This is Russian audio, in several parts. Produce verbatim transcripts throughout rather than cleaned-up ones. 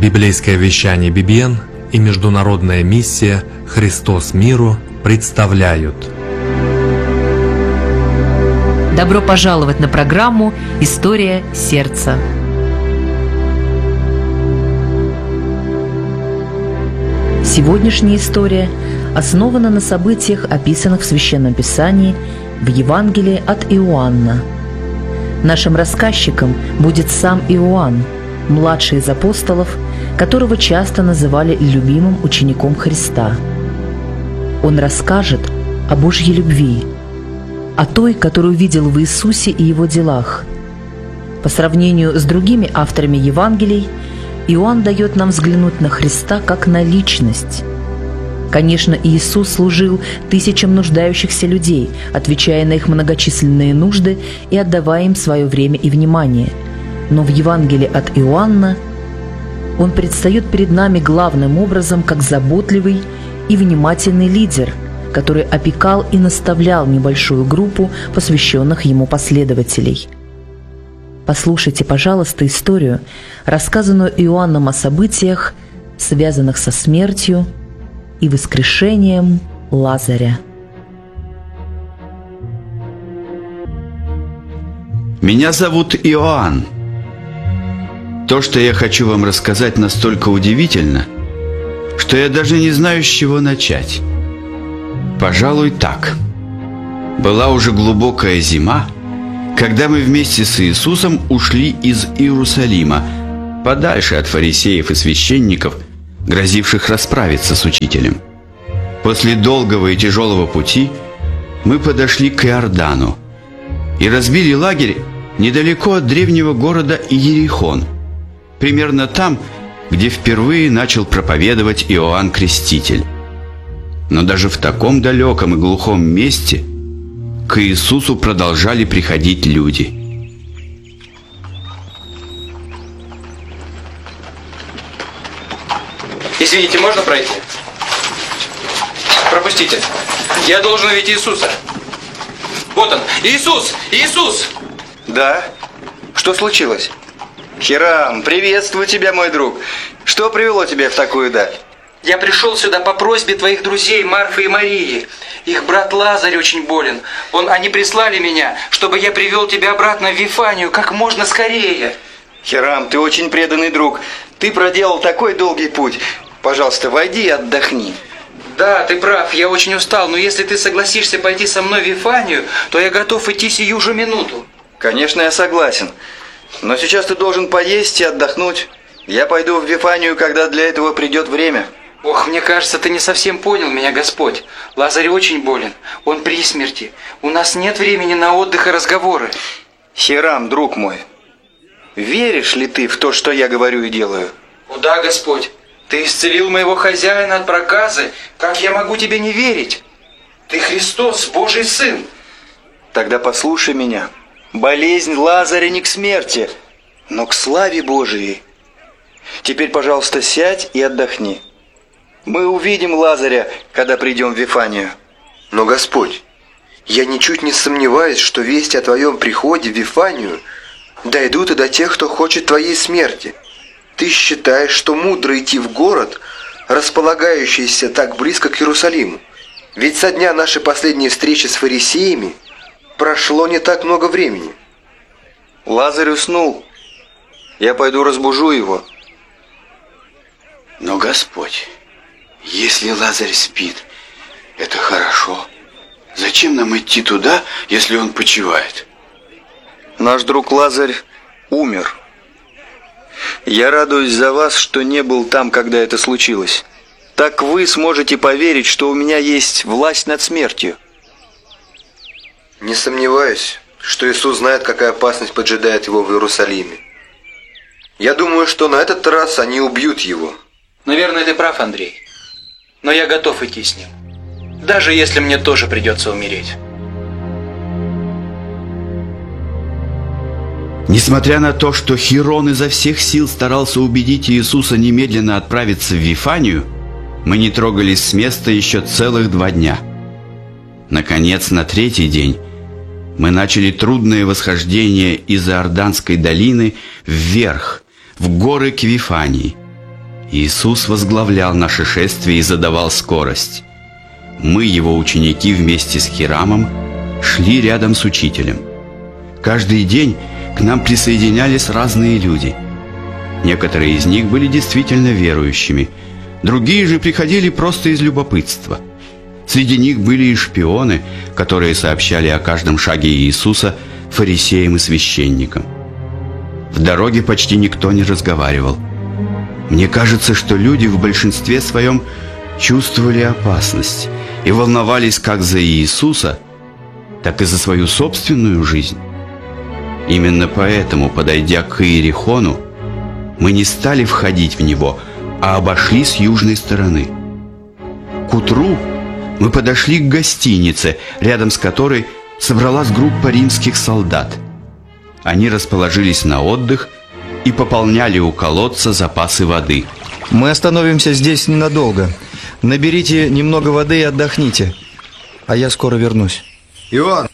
Библейское вещание би би эн и международная миссия «Христос миру» представляют. Добро пожаловать на программу «История сердца». Сегодняшняя история основана на событиях, описанных в Священном Писании в Евангелии от Иоанна. Нашим рассказчиком будет сам Иоанн, младший из апостолов, которого часто называли любимым учеником Христа. Он расскажет о Божьей любви, о той, которую видел в Иисусе и Его делах. По сравнению с другими авторами Евангелий, Иоанн дает нам взглянуть на Христа как на личность. Конечно, Иисус служил тысячам нуждающихся людей, отвечая на их многочисленные нужды и отдавая им свое время и внимание. Но в Евангелии от Иоанна Он предстает перед нами главным образом как заботливый и внимательный лидер, который опекал и наставлял небольшую группу посвященных Ему последователей. Послушайте, пожалуйста, историю, рассказанную Иоанном о событиях, связанных со смертью и воскрешением Лазаря. Меня зовут Иоанн. То, что я хочу вам рассказать, настолько удивительно, что я даже не знаю, с чего начать. Пожалуй, так. Была уже глубокая зима, когда мы вместе с Иисусом ушли из Иерусалима, подальше от фарисеев и священников, грозивших расправиться с учителем. После долгого и тяжелого пути мы подошли к Иордану и разбили лагерь недалеко от древнего города Иерихон, примерно там, где впервые начал проповедовать Иоанн Креститель. Но даже в таком далеком и глухом месте к Иисусу продолжали приходить люди. Извините, можно пройти? Пропустите. Я должен увидеть Иисуса. Вот он. Иисус! Иисус! Да? Что случилось? Хирам, приветствую тебя, мой друг. Что привело тебя в такую даль? Я пришел сюда по просьбе твоих друзей Марфы и Марии. Их брат Лазарь очень болен. Он, они прислали меня, чтобы я привел тебя обратно в Вифанию как можно скорее. Хирам, ты очень преданный друг. Ты проделал такой долгий путь. Пожалуйста, войди и отдохни. Да, ты прав, я очень устал, но если ты согласишься пойти со мной в Вифанию, то я готов идти сию же минуту. Конечно, я согласен. Но сейчас ты должен поесть и отдохнуть. Я пойду в Вифанию, когда для этого придет время. Ох, мне кажется, ты не совсем понял меня, Господь. Лазарь очень болен, он при смерти. У нас нет времени на отдых и разговоры. Хирам, друг мой, веришь ли ты в то, что я говорю и делаю? О да, Господь. Ты исцелил моего хозяина от проказы. Как я могу тебе не верить? Ты Христос, Божий Сын. Тогда послушай меня. Болезнь Лазаря не к смерти, но к славе Божией. Теперь, пожалуйста, сядь и отдохни. Мы увидим Лазаря, когда придем в Вифанию. Но, Господь, я ничуть не сомневаюсь, что вести о Твоем приходе в Вифанию дойдут и до тех, кто хочет Твоей смерти. Ты считаешь, что мудро идти в город, располагающийся так близко к Иерусалиму? Ведь со дня нашей последней встречи с фарисеями прошло не так много времени. Лазарь уснул. Я пойду разбужу его. Но, Господь, если Лазарь спит, это хорошо. Зачем нам идти туда, если он почивает? Наш друг Лазарь умер. Я радуюсь за вас, что не был там, когда это случилось. Так вы сможете поверить, что у меня есть власть над смертью. Не сомневаюсь, что Иисус знает, какая опасность поджидает его в Иерусалиме. Я думаю, что на этот раз они убьют его. Наверное, ты прав, Андрей. Но я готов идти с ним. Даже если мне тоже придется умереть. Несмотря на то, что Хирон изо всех сил старался убедить Иисуса немедленно отправиться в Вифанию, мы не трогались с места еще целых два дня. Наконец, на третий день мы начали трудное восхождение из Иорданской долины вверх, в горы к Вифании. Иисус возглавлял наше шествие и задавал скорость. Мы, его ученики, вместе с Хирамом шли рядом с учителем. Каждый день к нам присоединялись разные люди. Некоторые из них были действительно верующими, другие же приходили просто из любопытства. Среди них были и шпионы, которые сообщали о каждом шаге Иисуса фарисеям и священникам. В дороге почти никто не разговаривал. Мне кажется, что люди в большинстве своем чувствовали опасность и волновались как за Иисуса, так и за свою собственную жизнь. Именно поэтому, подойдя к Иерихону, мы не стали входить в него, а обошли с южной стороны. К утру мы подошли к гостинице, рядом с которой собралась группа римских солдат. Они расположились на отдых и пополняли у колодца запасы воды. Мы остановимся здесь ненадолго. Наберите немного воды и отдохните, а я скоро вернусь. Иоанн!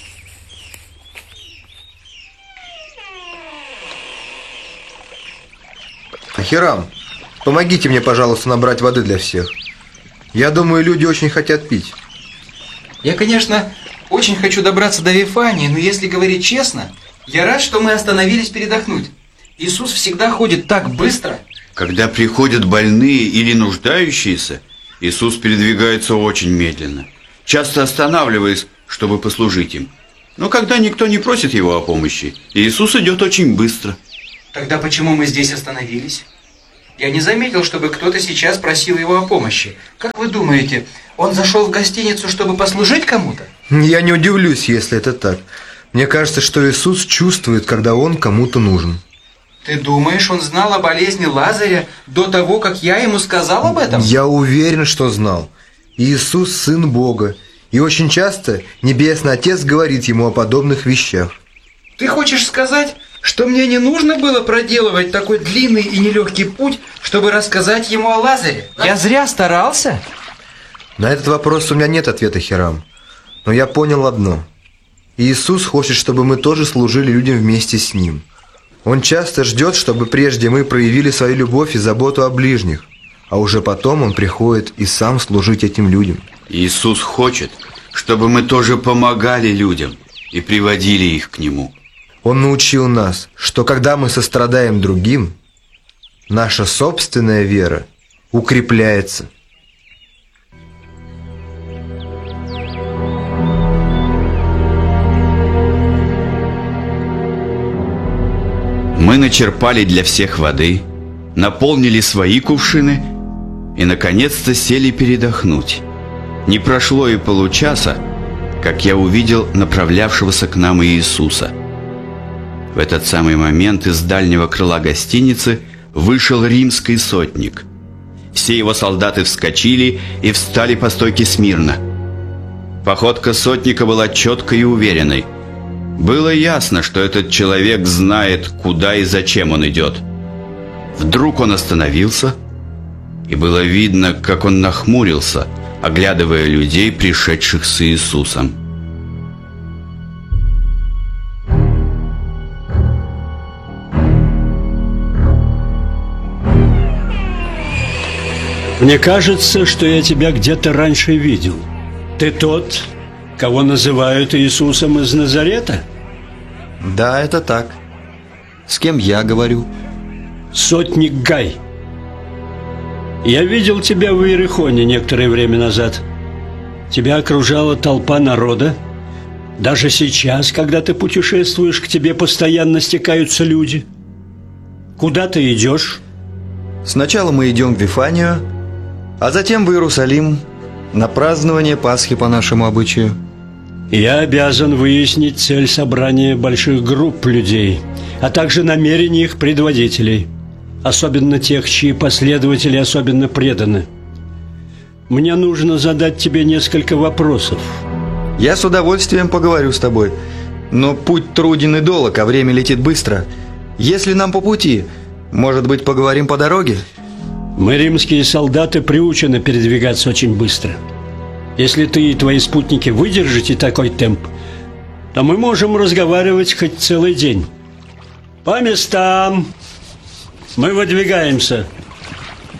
Хирам, помогите мне, пожалуйста, набрать воды для всех. Я думаю, люди очень хотят пить. Я, конечно, очень хочу добраться до Вифании, но если говорить честно, я рад, что мы остановились передохнуть. Иисус всегда ходит так быстро. Когда приходят больные или нуждающиеся, Иисус передвигается очень медленно, часто останавливаясь, чтобы послужить им. Но когда никто не просит его о помощи, Иисус идет очень быстро. Тогда почему мы здесь остановились? Я не заметил, чтобы кто-то сейчас просил его о помощи. Как вы думаете, он зашел в гостиницу, чтобы послужить кому-то? Я не удивлюсь, если это так. Мне кажется, что Иисус чувствует, когда он кому-то нужен. Ты думаешь, он знал о болезни Лазаря до того, как я ему сказал об этом? Я уверен, что знал. Иисус – Сын Бога. И очень часто Небесный Отец говорит ему о подобных вещах. Ты хочешь сказать, что мне не нужно было проделывать такой длинный и нелегкий путь, чтобы рассказать ему о Лазаре? Я зря старался? На этот вопрос у меня нет ответа, Хирам. Но я понял одно. Иисус хочет, чтобы мы тоже служили людям вместе с Ним. Он часто ждет, чтобы прежде мы проявили свою любовь и заботу о ближних, а уже потом Он приходит и сам служить этим людям. Иисус хочет, чтобы мы тоже помогали людям и приводили их к Нему. Он научил нас, что когда мы сострадаем другим, наша собственная вера укрепляется. Мы начерпали для всех воды, наполнили свои кувшины и, наконец-то, сели передохнуть. Не прошло и получаса, как я увидел направлявшегося к нам Иисуса. В этот самый момент из дальнего крыла гостиницы вышел римский сотник. Все его солдаты вскочили и встали по стойке смирно. Походка сотника была четкой и уверенной. Было ясно, что этот человек знает, куда и зачем он идет. Вдруг он остановился, и было видно, как он нахмурился, оглядывая людей, пришедших с Иисусом. Мне кажется, что я тебя где-то раньше видел. Ты тот, кого называют Иисусом из Назарета? Да, это так. С кем я говорю? Сотник Гай. Я видел тебя в Иерихоне некоторое время назад. Тебя окружала толпа народа. Даже сейчас, когда ты путешествуешь, к тебе постоянно стекаются люди. Куда ты идешь? Сначала мы идем в Вифанию, а затем в Иерусалим на празднование Пасхи по нашему обычаю. Я обязан выяснить цель собрания больших групп людей, а также намерения их предводителей, особенно тех, чьи последователи особенно преданы. Мне нужно задать тебе несколько вопросов. Я с удовольствием поговорю с тобой, но путь труден и долг, а время летит быстро. Если нам по пути, может быть, поговорим по дороге? Мы, римские солдаты, приучены передвигаться очень быстро. Если ты и твои спутники выдержите такой темп, то мы можем разговаривать хоть целый день. По местам! Мы выдвигаемся.